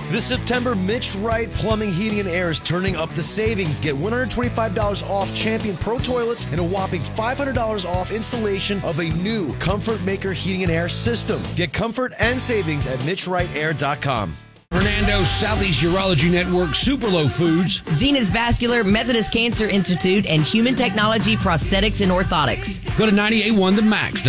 This September, Mitch Wright Plumbing, Heating, and Air is turning up the savings. Get $125 off Champion Pro Toilets and a whopping $500 off installation of a new Comfort Maker Heating and Air system. Get comfort and savings at MitchWrightAir.com. Fernando, Southeast Urology Network, Superlow Foods, Zenith Vascular, Methodist Cancer Institute, and Human Technology Prosthetics and Orthotics. Go to 98.1 The Max.